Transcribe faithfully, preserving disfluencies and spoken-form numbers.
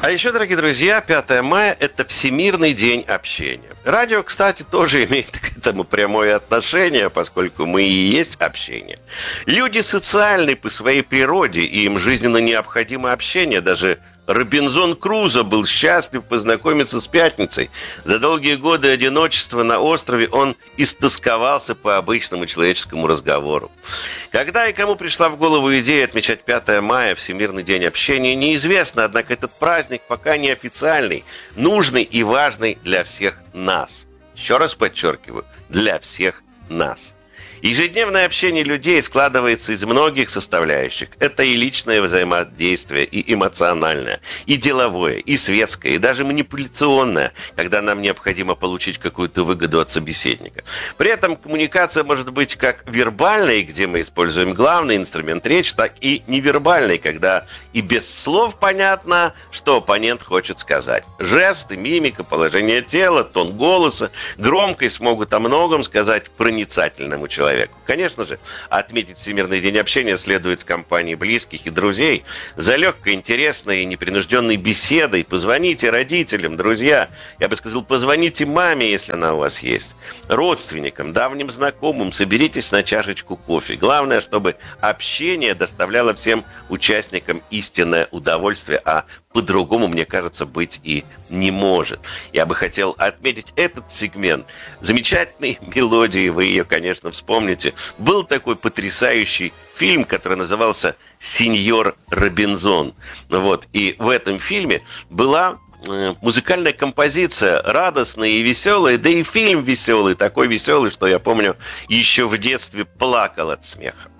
А еще, дорогие друзья, пятое мая – это Всемирный день общения. Радио, кстати, тоже имеет к этому прямое отношение, поскольку мы и есть общение. Люди социальны по своей природе, и им жизненно необходимо общение. Даже Робинзон Крузо был счастлив познакомиться с Пятницей. За долгие годы одиночества на острове он истосковался по обычному человеческому разговору. Когда и кому пришла в голову идея отмечать пятое мая, Всемирный день общения, неизвестно, однако этот праздник пока не официальный, нужный и важный для всех нас. Еще раз подчеркиваю, для всех нас. Ежедневное общение людей складывается из многих составляющих. Это и личное взаимодействие, и эмоциональное, и деловое, и светское, и даже манипуляционное, когда нам необходимо получить какую-то выгоду от собеседника. При этом коммуникация может быть как вербальной, где мы используем главный инструмент речи, так и невербальной, когда и без слов понятно, что оппонент хочет сказать. Жесты, мимика, положение тела, тон голоса, громкость могут о многом сказать проницательному человеку. Конечно же, отметить Всемирный день общения следует в компании близких и друзей. За легкой, интересной и непринужденной беседой позвоните родителям, друзья. Я бы сказал, позвоните маме, если она у вас есть. Родственникам, давним знакомым, соберитесь на чашечку кофе. Главное, чтобы общение доставляло всем участникам истинное удовольствие, а по-другому, мне кажется, быть и не может. Я бы хотел отметить этот сегмент замечательной мелодии, вы ее, конечно, вспомните. Был такой потрясающий фильм, который назывался «Сеньор Робинзон». Вот. И в этом фильме была музыкальная композиция радостная и веселая, да и фильм веселый, такой веселый, что я помню, еще в детстве плакал от смеха.